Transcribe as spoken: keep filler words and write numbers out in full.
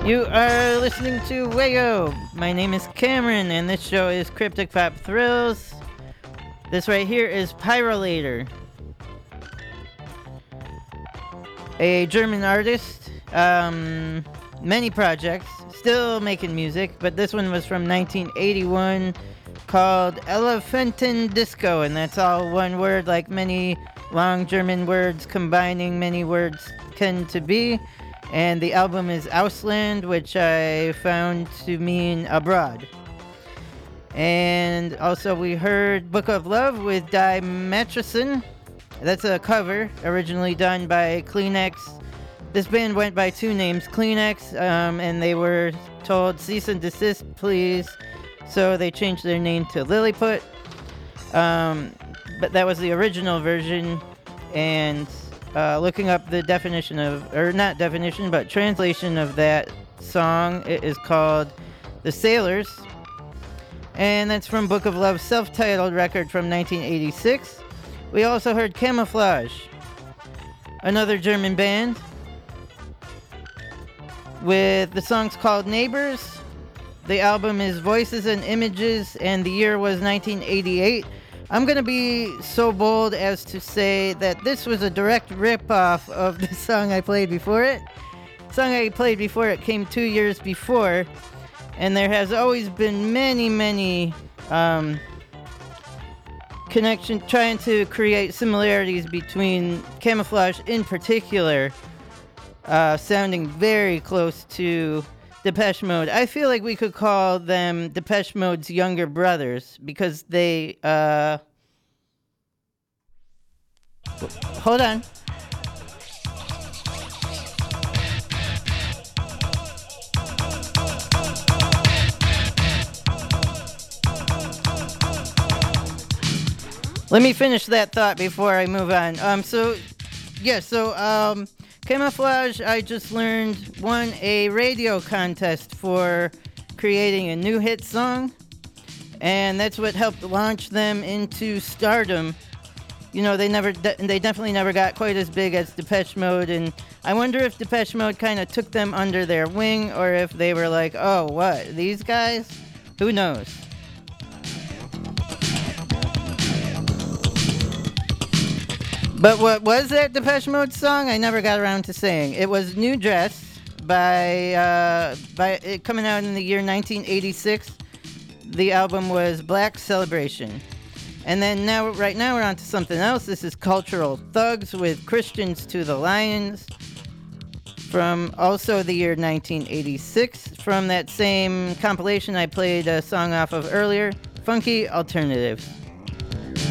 You are listening to Wayo. My name is Cameron, and this show is Cryptic Pop Thrills. This right here is Pyrolator, a German artist. Um, many projects, still making music, but this one was from nineteen eighty-one, called Elefanten Disco, and that's all one word, like many long German words combining many words tend to be. And the album is Ausland, which I found to mean abroad. And also we heard Book of Love with Die Matrosen. That's a cover, originally done by Kleenex. This band went by two names, Kleenex, um, and they were told cease and desist, please. So they changed their name to Lilliput. Um, but that was the original version, and Uh, looking up the definition of, or not definition, but translation of that song, it is called The Sailors. And that's from Book of Love, self-titled record from nineteen eighty-six. We also heard Camouflage, another German band, with the song's called Neighbors. The album is Voices and Images, and the year was nineteen eighty-eight. I'm going to be so bold as to say that this was a direct rip-off of the song I played before it. The song I played before it came two years before, and there has always been many, many um, connection, trying to create similarities between Camouflage in particular, uh, sounding very close to Depeche Mode. I feel like we could call them Depeche Mode's younger brothers, because they, uh... Hold on. Let me finish that thought before I move on. Um, so, yeah, so, um... Camouflage, I just learned, won a radio contest for creating a new hit song, and that's what helped launch them into stardom. You know, they never, de- they definitely never got quite as big as Depeche Mode, and I wonder if Depeche Mode kind of took them under their wing, or if they were like, oh, what, these guys? Who knows? But what was that Depeche Mode song? I never got around to saying. It was New Dress by, uh, by it coming out in the year nineteen eighty-six. The album was Black Celebration. And then now, right now we're on to something else. This is Cultural Thugs with Christians to the Lions from also the year nineteen eighty-six. From that same compilation I played a song off of earlier, Funky Alternatives.